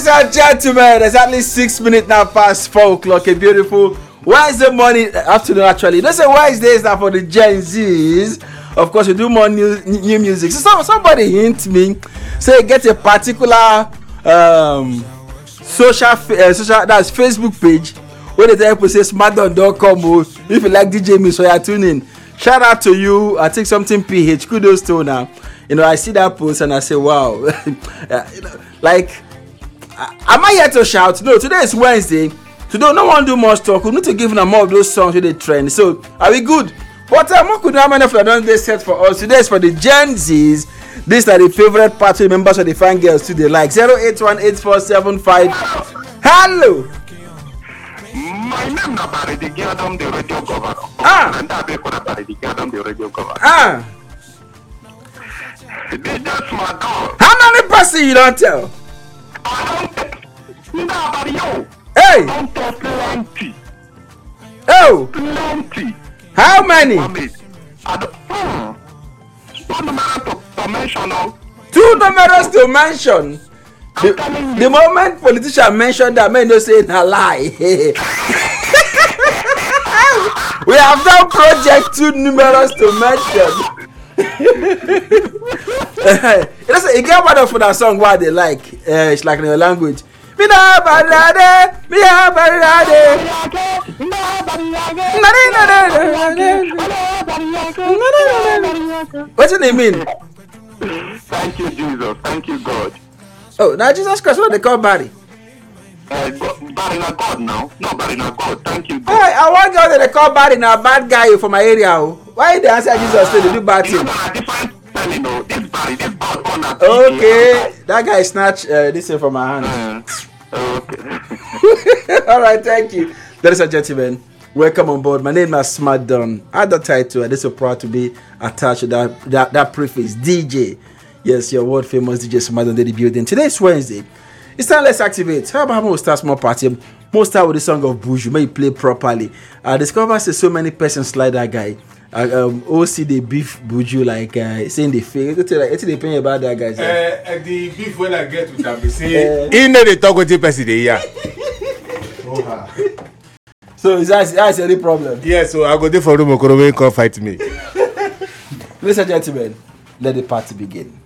Ladies and gentlemen, exactly 6 minutes now past 4 o'clock. A beautiful Wednesday morning, afternoon actually. Don't say Wednesdays now for the Gen Zs. Of course, we do more new music. So somebody hint me, say get a particular social that's Facebook page where they tell people say smartdon.com. If you like DJ Miss, so you tune in. Shout out to you. I think something PH. Kudos to now. You know, I see that post and I say, wow. Like, am I here to shout? No, today is Wednesday. Today, no one do much talk. We need to give them more of those songs with the trend. So, are we good? But how many of them don't they set for us? Today is for the Gen Zs. These are the favorite party members of the fine girls too. They like 0818475. Hello. My name is Barry the Gadam, the radio governor. And I be for Barry the Gadam, the radio governor. That's my dog. How many persons you don't tell? I don't tell. No, hey. I don't tell plenty. Oh. Plenty. How many? I don't. Two numerous to mention. Two numerous to mention. The moment politician mentioned that, man, don't say it's a lie. We have done project too numerous to mention. You get one of that song what they like. It's like in your language. What's the name mean? Thank you, Jesus. Thank you, God. Oh, now Jesus Christ, what they call Barry? Barry not God now. No, Barry not God. Thank you, God. Hey, I want girl that they call Barry now, bad guy from my area. Why they answer Jesus say they do bad thing? This Barry, this God. Okay, that guy snatched this thing from my hand. Okay. All right, thank you. Ladies and gentlemen, welcome on board. My name is SmartDon. I had the title, and this is proud to be attached to that preface, DJ. Yes, your world famous DJ SmartDon in the building. Today is Wednesday. It's time let's activate. How about we'll start small party? We'll start with the song of Buju. May you play properly. I discovered so many persons like that guy. OC the beef Buju like saying the fake. It's the pain about that guy. The beef when I get with them, they say he know they talk with the person they hear. So that's any problem? Yeah, so I go there for room. Okoro come fight me. Ladies and gentlemen, let the party begin.